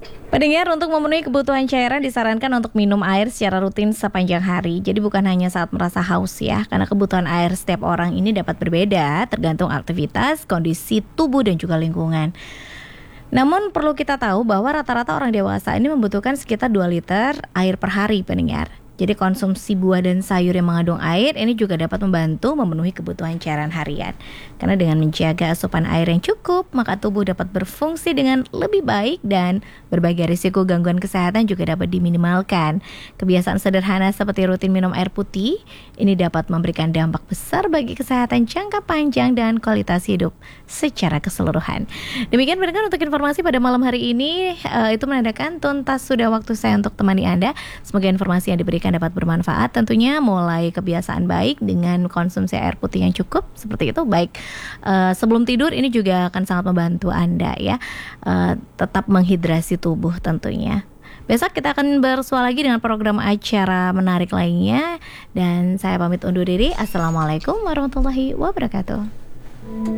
Pendengar, untuk memenuhi kebutuhan cairan disarankan untuk minum air secara rutin sepanjang hari. Jadi bukan hanya saat merasa haus ya, karena kebutuhan air setiap orang ini dapat berbeda tergantung aktivitas, kondisi tubuh dan juga lingkungan. Namun perlu kita tahu bahwa rata-rata orang dewasa ini membutuhkan sekitar 2 liter air per hari, pendengar. Jadi konsumsi buah dan sayur yang mengandung air ini juga dapat membantu memenuhi kebutuhan cairan harian. Karena dengan menjaga asupan air yang cukup, maka tubuh dapat berfungsi dengan lebih baik dan berbagai risiko gangguan kesehatan juga dapat diminimalkan. Kebiasaan sederhana seperti rutin minum air putih ini dapat memberikan dampak besar bagi kesehatan jangka panjang dan kualitas hidup secara keseluruhan. Demikian pendengar, untuk informasi pada malam hari ini itu menandakan tuntas sudah waktu saya untuk temani Anda. Semoga informasi yang diberikan dapat bermanfaat, tentunya mulai kebiasaan baik dengan konsumsi air putih yang cukup seperti itu, baik sebelum tidur ini juga akan sangat membantu Anda ya, tetap menghidrasi tubuh tentunya. Besok kita akan bersua lagi dengan program acara menarik lainnya, dan saya pamit undur diri. Assalamualaikum warahmatullahi wabarakatuh.